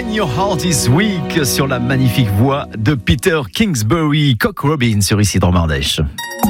When Your Heart Is Weak sur la magnifique voix de Peter Kingsbury, Cock Robin sur Ici dans Ardèche.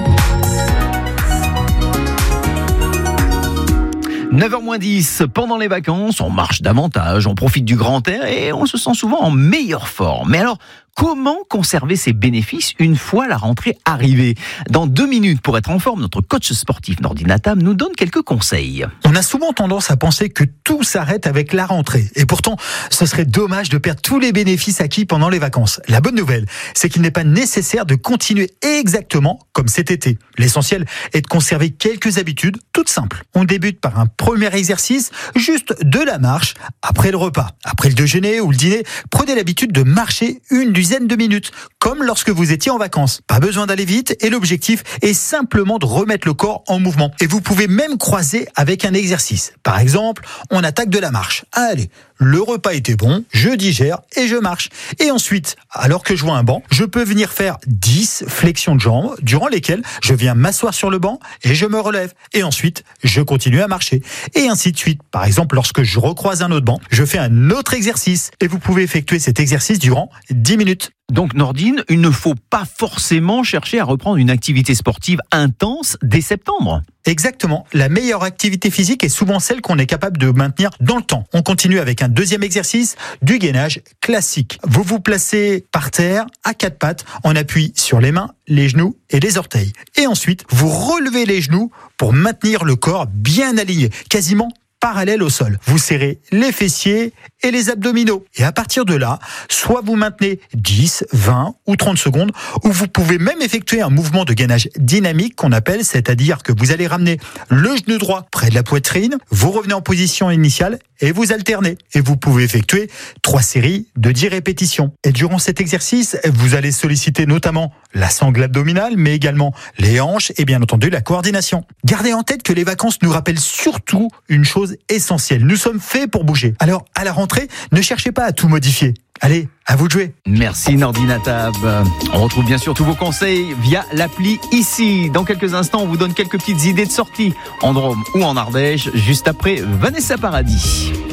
9h-10, pendant les vacances, on marche davantage, on profite du grand air et on se sent souvent en meilleure forme. Mais alors, comment conserver ses bénéfices une fois la rentrée arrivée ? Dans 2 minutes, pour être en forme, notre coach sportif Nordine Natam nous donne quelques conseils. On a souvent tendance à penser que tout s'arrête avec la rentrée. Et pourtant, ce serait dommage de perdre tous les bénéfices acquis pendant les vacances. La bonne nouvelle, c'est qu'il n'est pas nécessaire de continuer exactement comme cet été. L'essentiel est de conserver quelques habitudes toutes simples. On débute par un premier exercice, juste de la marche après le repas. Après le déjeuner ou le dîner, prenez l'habitude de marcher une dizaine de minutes, comme lorsque vous étiez en vacances. Pas besoin d'aller vite et l'objectif est simplement de remettre le corps en mouvement. Et vous pouvez même croiser avec un exercice. Par exemple, on attaque de la marche. Allez, le repas était bon, je digère et je marche. Et ensuite, alors que je vois un banc, je peux venir faire 10 flexions de jambes, durant lesquelles je viens m'asseoir sur le banc et je me relève. Et ensuite, je continue à marcher. Et ainsi de suite. Par exemple, lorsque je recroise un autre banc, je fais un autre exercice. Et vous pouvez effectuer cet exercice durant 10 minutes. Donc Nordine, il ne faut pas forcément chercher à reprendre une activité sportive intense dès septembre. Exactement. La meilleure activité physique est souvent celle qu'on est capable de maintenir dans le temps. On continue avec un deuxième exercice, du gainage classique. Vous vous placez par terre, à 4 pattes, en appui sur les mains, les genoux et les orteils. Et ensuite, vous relevez les genoux pour maintenir le corps bien aligné, quasiment parallèle au sol. Vous serrez les fessiers et les abdominaux. Et à partir de là, soit vous maintenez 10, 20 ou 30 secondes, ou vous pouvez même effectuer un mouvement de gainage dynamique qu'on appelle, c'est-à-dire que vous allez ramener le genou droit près de la poitrine, vous revenez en position initiale et vous alternez. Et vous pouvez effectuer 3 séries de 10 répétitions. Et durant cet exercice, vous allez solliciter notamment la sangle abdominale, mais également les hanches et bien entendu la coordination. Gardez en tête que les vacances nous rappellent surtout une chose essentielle. Nous sommes faits pour bouger. Alors, à la rentrée, ne cherchez pas à tout modifier. Allez, à vous de jouer. Merci Nordine Natam. On retrouve bien sûr tous vos conseils via l'appli Ici. Dans quelques instants, on vous donne quelques petites idées de sortie en Drôme ou en Ardèche, juste après Vanessa Paradis.